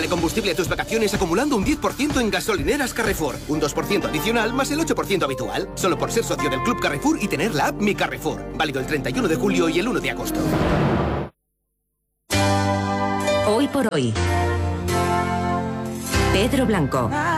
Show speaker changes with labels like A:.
A: Dale combustible a tus vacaciones acumulando un 10% en gasolineras Carrefour. Un 2% adicional más el 8% habitual. Solo por ser socio del Club Carrefour y tener la app Mi Carrefour. Válido el 31 de julio y el 1 de agosto.
B: Hoy por hoy. Pedro Blanco.